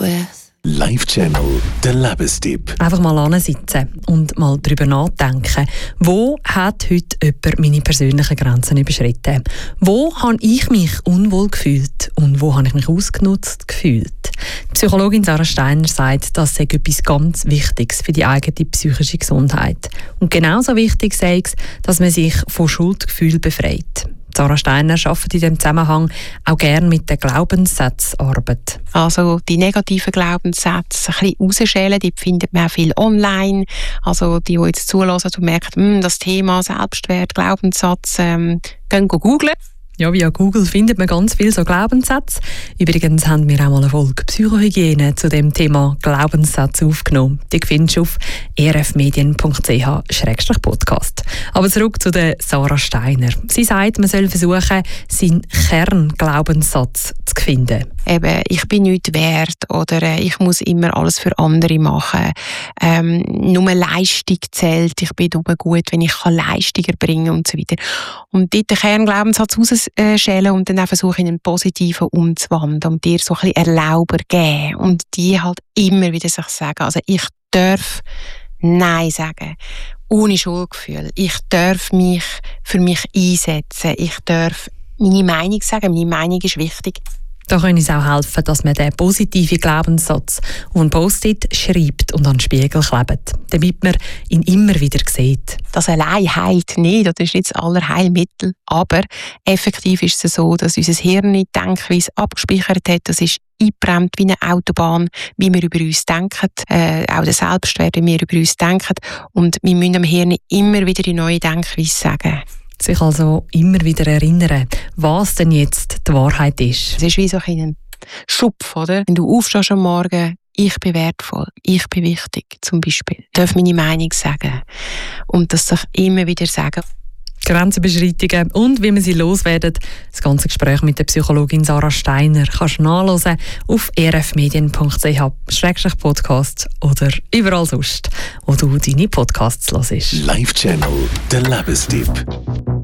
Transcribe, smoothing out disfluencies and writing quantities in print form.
with. Live-Channel, der Lebenstipp. Einfach mal hinsitzen und mal darüber nachdenken. Wo hat heute jemand meine persönlichen Grenzen überschritten? Wo habe ich mich unwohl gefühlt und wo habe ich mich ausgenutzt gefühlt? Die Psychologin Sarah Steiner sagt, das sei etwas ganz Wichtiges für die eigene psychische Gesundheit. Und genauso wichtig sei es, dass man sich von Schuldgefühlen befreit. Sarah Steiner arbeitet in diesem Zusammenhang auch gerne mit der Glaubenssatzarbeit. Also die negativen Glaubenssätze ein bisschen rausschälen, die findet man auch viel online. Also die jetzt zulassen und merken, das Thema Selbstwert, Glaubenssatz, gehen googlen. Ja, via Google findet man ganz viele so Glaubenssätze. Übrigens haben wir auch mal eine Folge Psychohygiene zu dem Thema Glaubenssätze aufgenommen. Die findest du auf erfmedien.ch/podcast. Aber zurück zu der Sarah Steiner. Sie sagt, man soll versuchen, seinen Kernglaubenssatz zu finden. Eben, ich bin nichts wert oder ich muss immer alles für andere machen. Nur Leistung zählt, ich bin nur gut, wenn ich Leistung erbringen kann und so weiter. Und dort den Kernglaubenssatz rausschälen und dann auch versuchen, in einen positiven umzuwandeln und dir so ein bisschen Erlauber geben. Und die halt immer wieder sich sagen, also ich darf Nein sagen, ohne Schuldgefühl. Ich darf mich für mich einsetzen. Ich darf meine Meinung sagen. Meine Meinung ist wichtig. Da kann es auch helfen, dass man den positiven Glaubenssatz auf ein Post-it schreibt und an den Spiegel klebt, damit man ihn immer wieder sieht. Das allein heilt nicht, das ist nicht das Allerheilmittel. Aber effektiv ist es so, dass unser Hirn die Denkweise abgespeichert hat. Das ist eingebrannt wie eine Autobahn, wie wir über uns denken, auch der Selbstwert, wie wir über uns denken. Und wir müssen dem Hirn immer wieder die neue Denkweise sagen. Sich also immer wieder erinnern, was denn jetzt die Wahrheit ist. Es ist wie so ein Schupf, oder? Wenn du aufstehst am Morgen, ich bin wertvoll, ich bin wichtig, zum Beispiel. Ich darf meine Meinung sagen. Und das sich immer wieder sagen. Grenzüberschreitungen und wie man sie loswerden. Das ganze Gespräch mit der Psychologin Sarah Steiner kannst du nachhören auf erfmedien.ch/podcast oder überall sonst, wo du deine Podcasts hörst. Live-Channel, der Lebenstipp.